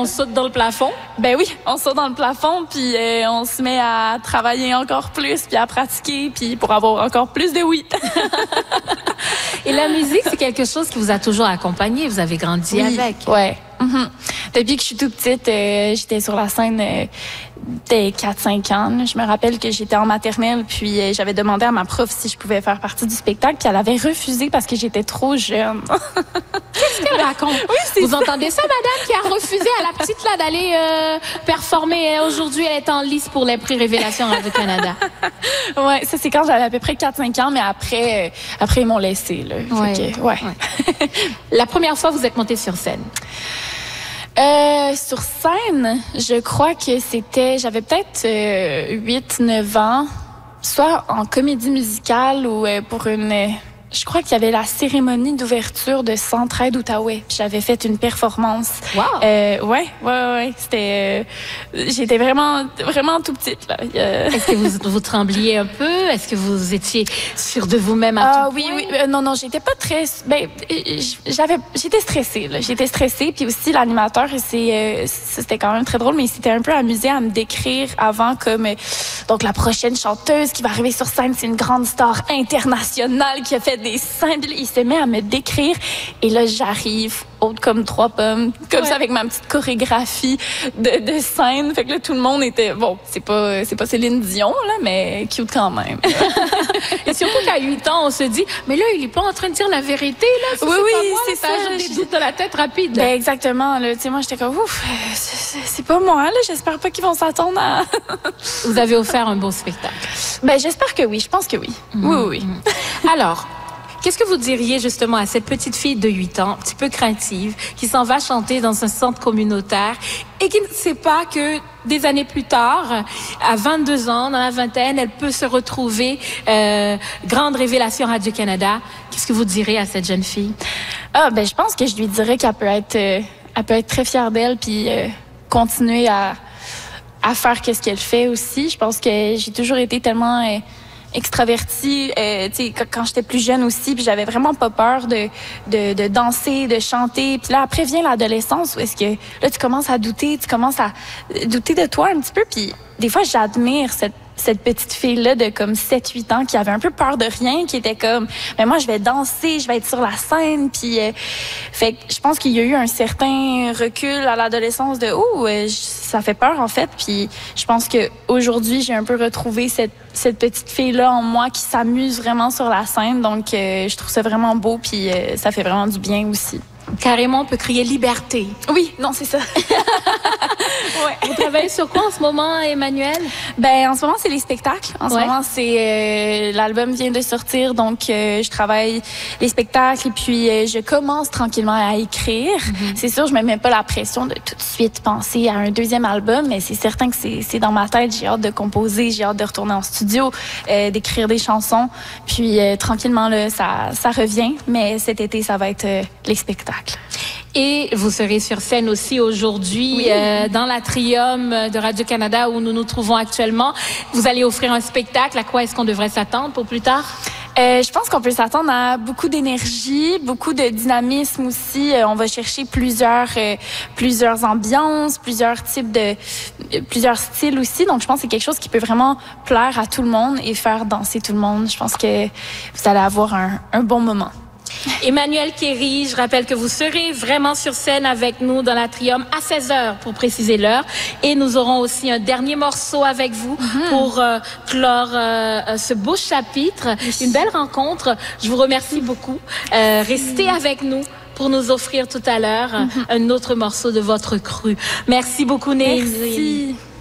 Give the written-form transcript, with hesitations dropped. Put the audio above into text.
on saute dans le plafond? Ben oui, on saute dans le plafond, puis on se met à travailler encore plus, puis à pratiquer, puis pour avoir encore plus de oui. Et la musique, c'est quelque chose qui vous a toujours accompagné. Vous avez grandi avec. Ouais. Depuis que je suis toute petite, j'étais sur la scène dès 4-5 ans. Là. Je me rappelle que j'étais en maternelle, puis j'avais demandé à ma prof si je pouvais faire partie du spectacle, puis elle avait refusé parce que j'étais trop jeune. Qu'est-ce qu'elle raconte? Oui, vous entendez ça, madame, qui a refusé à la petite là d'aller performer. Aujourd'hui, elle est en lice pour les prix Révélation Radio-Canada. Ouais, ça c'est quand j'avais à peu près 4-5 ans, mais après ils m'ont laissé. Là. Ouais. La première fois, vous êtes montée sur scène? Sur scène, je crois que j'avais peut-être 8-9 ans, soit en comédie musicale ou pour je crois qu'il y avait la cérémonie d'ouverture de Centraide Outaouais. Puis j'avais fait une performance. Wow! Ouais. C'était, j'étais vraiment tout petite, là. Est-ce que vous trembliez un peu? Est-ce que vous étiez sûre de vous-même à tout point? Oui. Non, j'étais pas très, j'étais stressée, là. J'étais stressée. Puis aussi, l'animateur, c'était quand même très drôle, mais il s'était un peu amusé à me décrire avant comme, donc la prochaine chanteuse qui va arriver sur scène, c'est une grande star internationale qui a fait des seins. Il se met à me décrire. Et là, j'arrive, haute comme 3 pommes, comme ça, avec ma petite chorégraphie de scène. Fait que là, tout le monde était, bon, c'est pas Céline Dion, là, mais cute quand même. Et surtout qu'à 8 ans, on se dit, mais là, il est pas en train de dire la vérité, là. Oui, c'est ça. J'ai des doutes dans la tête rapide. Ben, exactement, là. Tu sais, moi, j'étais comme, ouf, c'est pas moi, là. J'espère pas qu'ils vont s'attendre à... Vous avez offert un beau spectacle. Ben, j'espère que oui. Je pense que oui. Oui. Alors, qu'est-ce que vous diriez justement à cette petite fille de 8 ans, un petit peu craintive, qui s'en va chanter dans un centre communautaire et qui ne sait pas que des années plus tard, à 22 ans, dans la vingtaine, elle peut se retrouver grande révélation Radio-Canada. Qu'est-ce que vous direz à cette jeune fille? Ben, je pense que je lui dirais qu'elle peut être très fière d'elle puis continuer à faire qu'est-ce qu'elle fait aussi. Je pense que j'ai toujours été tellement... extravertie, tu sais, quand j'étais plus jeune aussi, puis j'avais vraiment pas peur de danser, de chanter. Puis là, après vient l'adolescence où est-ce que là, tu commences à douter de toi un petit peu. Puis des fois, j'admire cette petite fille-là de comme 7-8 ans qui avait un peu peur de rien, qui était comme, mais moi, je vais danser, je vais être sur la scène. Puis, fait que je pense qu'il y a eu un certain recul à l'adolescence de, ça fait peur, en fait. Puis, je pense que aujourd'hui j'ai un peu retrouvé cette petite fille-là en moi qui s'amuse vraiment sur la scène. Donc, je trouve ça vraiment beau, puis ça fait vraiment du bien aussi. Carrément, on peut crier liberté. Oui, non, c'est ça. Ouais. Vous travaillez sur quoi en ce moment, Emmanuelle? Ben, en ce moment, c'est les spectacles. En ce moment, c'est l'album vient de sortir, donc je travaille les spectacles et puis je commence tranquillement à écrire. C'est sûr, je me mets pas la pression de tout de suite penser à un deuxième album, mais c'est certain que c'est dans ma tête. J'ai hâte de composer, j'ai hâte de retourner en studio, d'écrire des chansons. Puis tranquillement, là, ça revient. Mais cet été, ça va être les spectacles. Et vous serez sur scène aussi aujourd'hui dans l'Atrium de Radio-Canada où nous nous trouvons actuellement. Vous allez offrir un spectacle. À quoi est-ce qu'on devrait s'attendre pour plus tard? Je pense qu'on peut s'attendre à beaucoup d'énergie, beaucoup de dynamisme aussi. On va chercher plusieurs ambiances, plusieurs styles aussi. Donc, je pense que c'est quelque chose qui peut vraiment plaire à tout le monde et faire danser tout le monde. Je pense que vous allez avoir un bon moment. Emmanuelle Kéry, je rappelle que vous serez vraiment sur scène avec nous dans l'Atrium à 16h pour préciser l'heure. Et nous aurons aussi un dernier morceau avec vous pour clore ce beau chapitre. Une belle rencontre. Je vous remercie beaucoup. Restez avec nous pour nous offrir tout à l'heure un autre morceau de votre cru. Merci beaucoup, Nézilly. Merci.